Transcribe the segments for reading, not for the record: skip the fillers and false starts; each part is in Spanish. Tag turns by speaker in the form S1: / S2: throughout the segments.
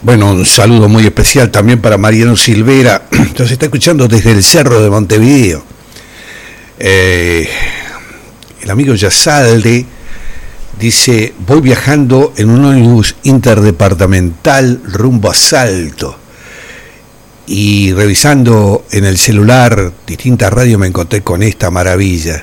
S1: Bueno, un saludo muy especial también para Mariano Silvera, nos está escuchando desde el Cerro de Montevideo. El amigo Yasalde dice, voy viajando en un ómnibus interdepartamental rumbo a Salto y revisando en el celular distintas radios me encontré con esta maravilla.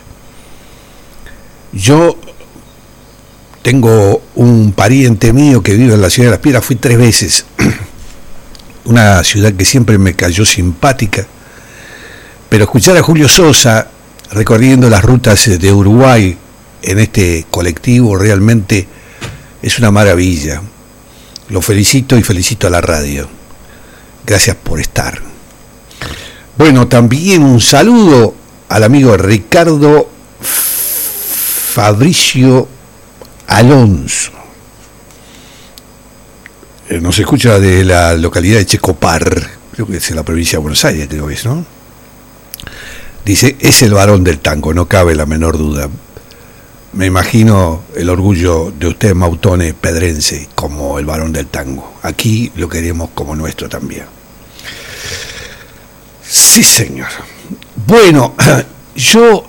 S1: Yo tengo un pariente mío que vive en la ciudad de Las Piedras, fui 3 veces, una ciudad que siempre me cayó simpática, pero escuchar a Julio Sosa recorriendo las rutas de Uruguay en este colectivo realmente es una maravilla. Lo felicito y felicito a la radio. Gracias por estar. Bueno, también un saludo al amigo Ricardo Fabricio Alonso. Nos escucha de la localidad de Checopar, creo que es en la provincia de Buenos Aires, creo que es, ¿no? Dice, es el varón del tango, no cabe la menor duda. Me imagino el orgullo de usted, Mautone Pedrense, como el varón del tango. Aquí lo queremos como nuestro también. Sí, señor. Bueno, yo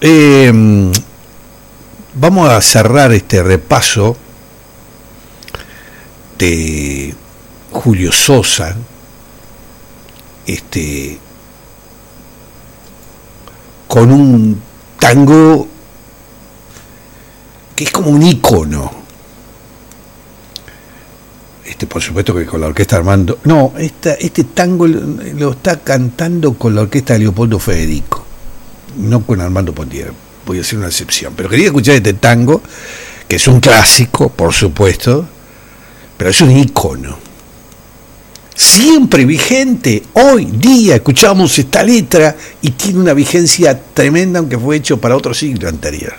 S1: vamos a cerrar este repaso de Julio Sosa, con un tango que es como un ícono. Por supuesto que con la orquesta Armando... No, este tango lo está cantando con la orquesta de Leopoldo Federico, no con Armando Pontiera. Voy a hacer una excepción. Pero quería escuchar este tango, que es un clásico, por supuesto, pero es un ícono. Siempre vigente. Hoy día escuchamos esta letra y tiene una vigencia tremenda, aunque fue hecho para otro siglo anterior.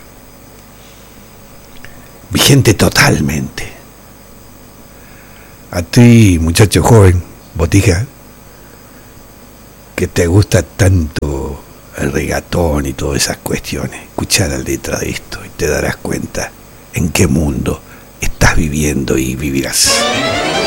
S1: Vigente totalmente. A ti, muchacho joven, Botija, que te gusta tanto el reggaetón y todas esas cuestiones, escucha la letra de esto y te darás cuenta en qué mundo estás viviendo y vivirás.